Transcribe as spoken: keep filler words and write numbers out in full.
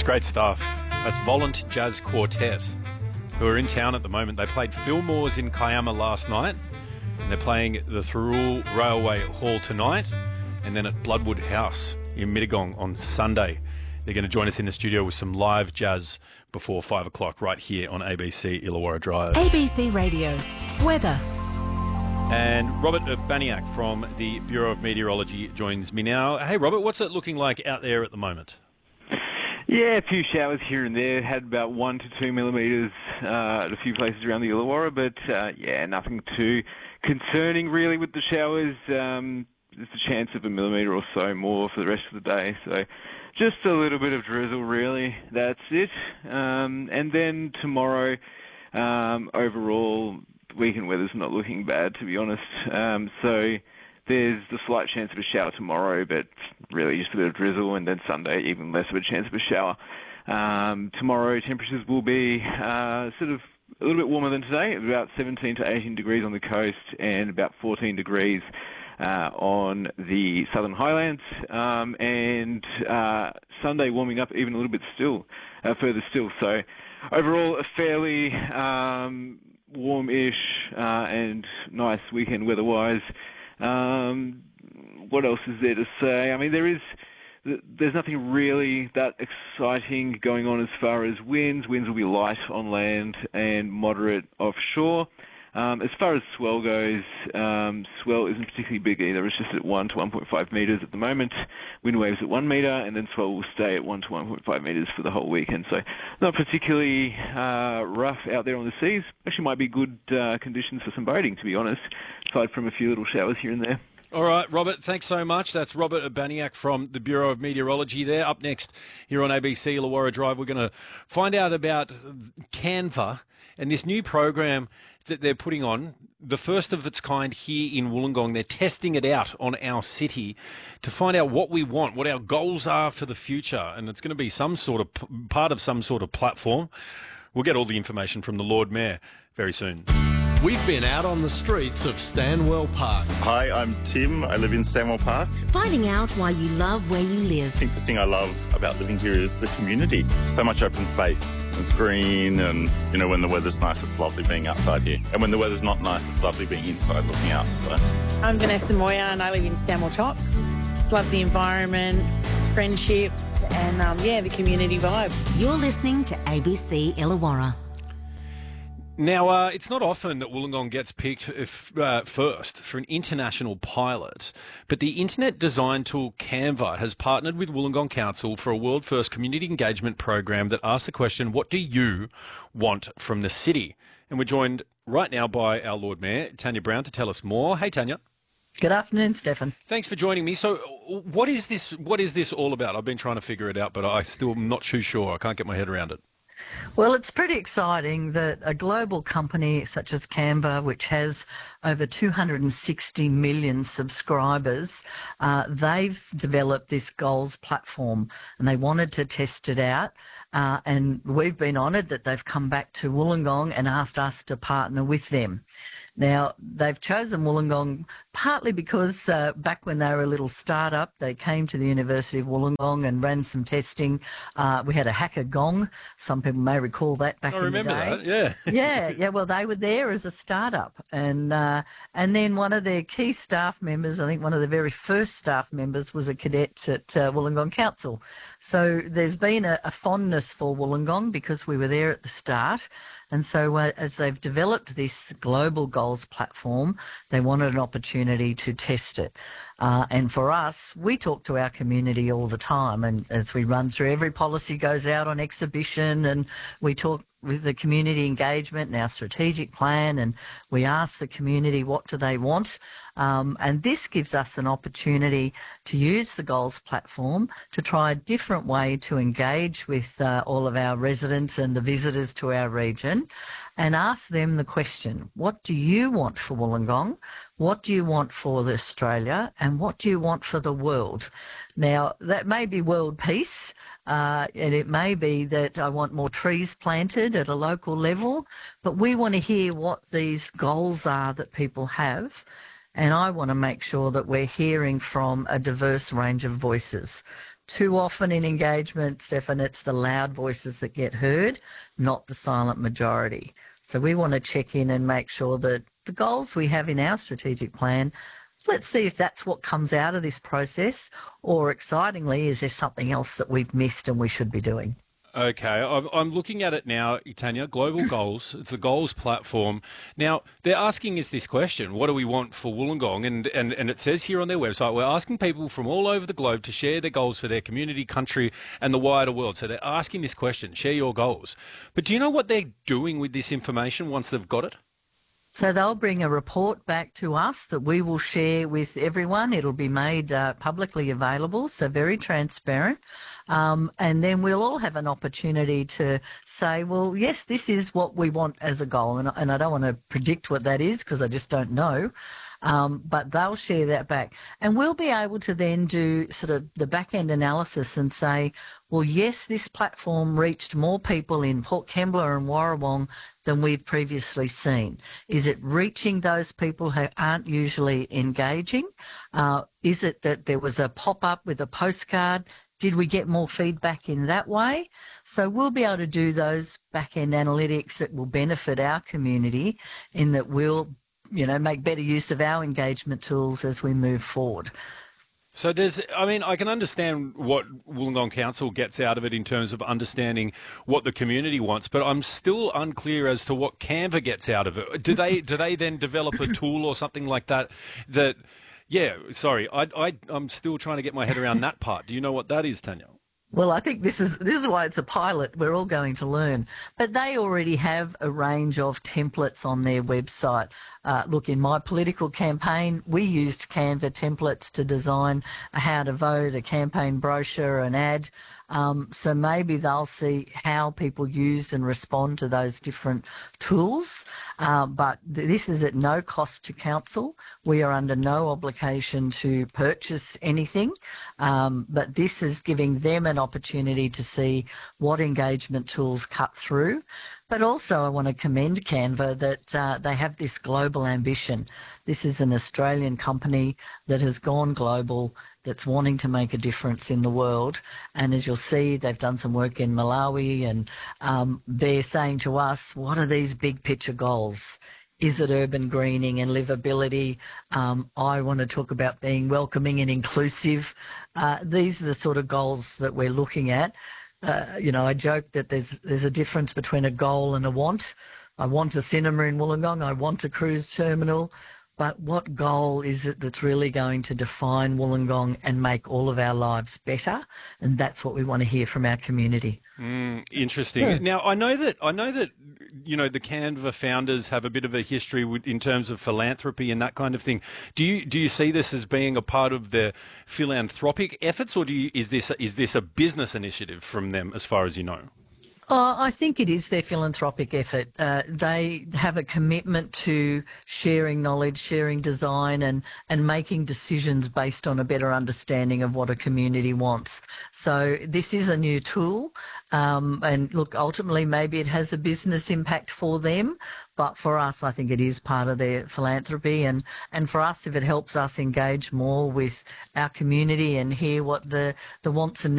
great stuff. That's Volant Jazz Quartet, who are in town at the moment. They played Fillmore's in Kiama last night, and they're playing the Thirroul Railway Hall tonight, and then at Bloodwood House in Mittagong on Sunday. They're going to join us in the studio with some live jazz before five o'clock right here on A B C Illawarra Drive. A B C Radio. Weather. And Robert Baniak from the Bureau of Meteorology joins me now. Hey, Robert, what's it looking like out there at the moment? Yeah, a few showers here and there. Had about one to two millimetres uh, at a few places around the Illawarra, but uh, yeah, nothing too concerning really with the showers. Um, there's a chance of a millimetre or so more for the rest of the day. So just a little bit of drizzle really. That's it. Um, and then tomorrow, um, overall, weekend weather's not looking bad, to be honest. Um, so there's the slight chance of a shower tomorrow, but really just a bit of drizzle, and then Sunday, even less of a chance of a shower. Um, tomorrow, temperatures will be uh, sort of a little bit warmer than today, about seventeen to eighteen degrees on the coast and about fourteen degrees uh, on the southern highlands. Um, and uh, Sunday warming up even a little bit still, uh, further still. So overall, a fairly um, warm-ish uh, and nice weekend weather-wise. Um, what else is there to say? I mean, there is, there's nothing really that exciting going on as far as winds. Winds will be light on land and moderate offshore. Um, as far as swell goes, um, swell isn't particularly big either. It's just at one to one point five metres at the moment. Wind waves at one metre, and then swell will stay at one to one point five metres for the whole weekend. So not particularly uh, rough out there on the seas. Actually might be good uh, conditions for some boating, to be honest, aside from a few little showers here and there. All right, Robert, thanks so much. That's Robert Baniak from the Bureau of Meteorology there. Up next, here on A B C Illawarra Drive, we're going to find out about Canva and this new program that they're putting on, the first of its kind here in Wollongong. They're testing it out on our city to find out what we want, what our goals are for the future, and it's going to be some sort of p- part of some sort of platform. We'll get all the information from the Lord Mayor very soon. We've been out on the streets of Stanwell Park. Hi, I'm Tim. I live in Stanwell Park. Finding out why you love where you live. I think the thing I love about living here is the community. So much open space. It's green, and, you know, when the weather's nice, it's lovely being outside here. And when the weather's not nice, it's lovely being inside looking out. So I'm Vanessa Moyer and I live in Stanwell Tops. Just love the environment, friendships, and, um, yeah, the community vibe. You're listening to A B C Illawarra. Now, uh, it's not often that Wollongong gets picked if, uh, first for an international pilot, but the internet design tool Canva has partnered with Wollongong Council for a world-first community engagement program that asks the question, what do you want from the city? And we're joined right now by our Lord Mayor, Tanya Brown, to tell us more. Hey, Tanya. Good afternoon, Stefan. Thanks for joining me. So what is this, what is this all about? I've been trying to figure it out, but I still am not too sure. I can't get my head around it. Well, it's pretty exciting that a global company such as Canva, which has over two hundred sixty million subscribers, uh, they've developed this goals platform and they wanted to test it out. Uh, and we've been honoured that they've come back to Wollongong and asked us to partner with them. Now, they've chosen Wollongong partly because uh, back when they were a little start-up, they came to the University of Wollongong and ran some testing. Uh, we had a hacker gong. Some people may recall that back I in the day. remember that, yeah. yeah, yeah. Well, they were there as a start-up. And, uh, and then one of their key staff members, I think one of the very first staff members, was a cadet at uh, Wollongong Council. So there's been a, a fondness for Wollongong because we were there at the start. And so uh, as they've developed this global goals platform, they wanted an opportunity to test it. Uh, and for us, we talk to our community all the time. And as we run through, every policy goes out on exhibition, and we talk with the community engagement and our strategic plan, and we ask the community what do they want. Um, and this gives us an opportunity to use the goals platform to try a different way to engage with uh, all of our residents and the visitors to our region, and ask them the question, what do you want for Wollongong? What do you want for Australia? And what do you want for the world? Now, that may be world peace, uh, and it may be that I want more trees planted at a local level, but we want to hear what these goals are that people have. And I want to make sure that we're hearing from a diverse range of voices. Too often in engagement, Stefan, it's the loud voices that get heard, not the silent majority. So we want to check in and make sure that the goals we have in our strategic plan, let's see if that's what comes out of this process, or excitingly, is there something else that we've missed and we should be doing? Okay, I'm, I'm looking at it now, Tanya, Global Goals. It's the Goals platform. Now, they're asking us this question, what do we want for Wollongong? And, and, and it says here on their website, we're asking people from all over the globe to share their goals for their community, country, and the wider world. So they're asking this question, share your goals. But do you know what they're doing with this information once they've got it? So they'll bring a report back to us that we will share with everyone. It'll be made uh, publicly available, so very transparent. Um, and then we'll all have an opportunity to say, well, yes, this is what we want as a goal. And, and I don't want to predict what that is because I just don't know. Um, but they'll share that back. And we'll be able to then do sort of the back-end analysis and say, well, yes, this platform reached more people in Port Kembla and Warrawong than we've previously seen. Is it reaching those people who aren't usually engaging? Uh, is it that there was a pop-up with a postcard? Did we get more feedback in that way? So we'll be able to do those back-end analytics that will benefit our community in that we'll, you know, make better use of our engagement tools as we move forward. So there's, I mean, I can understand what Wollongong Council gets out of it in terms of understanding what the community wants, but I'm still unclear as to what Canva gets out of it. Do they, do they then develop a tool or something like that that, yeah, sorry, I, I, I'm still trying to get my head around that part. Do you know what that is, Tanya? Well, I think this is this is why it's a pilot. We're all going to learn. But they already have a range of templates on their website. Uh, look, in my political campaign, we used Canva templates to design a how to vote, a campaign brochure, an ad. Um, so maybe they'll see how people use and respond to those different tools. Uh, but th- this is at no cost to council. We are under no obligation to purchase anything. Um, but this is giving them an opportunity to see what engagement tools cut through. But also I want to commend Canva that uh, they have this global ambition. This is an Australian company that has gone global, that's wanting to make a difference in the world. And as you'll see, they've done some work in Malawi, and um, they're saying to us, what are these big picture goals? Is it urban greening and livability? Um, I want to talk about being welcoming and inclusive. Uh, these are the sort of goals that we're looking at. Uh, you know, I joke that there's there's a difference between a goal and a want. I want a cinema in Wollongong. I want a cruise terminal. But what goal is it that's really going to define Wollongong and make all of our lives better? And that's what we want to hear from our community. Mm, interesting. Yeah. Now, I know that I know that you know the Canva founders have a bit of a history with, in terms of philanthropy and that kind of thing. Do you do you see this as being a part of their philanthropic efforts, or do you, is this is this a business initiative from them, as far as you know? Oh, I think it is their philanthropic effort. Uh, they have a commitment to sharing knowledge, sharing design, and, and making decisions based on a better understanding of what a community wants. So this is a new tool. Um, and look, ultimately, maybe it has a business impact for them. But for us, I think it is part of their philanthropy. And, and for us, if it helps us engage more with our community and hear what the, the wants and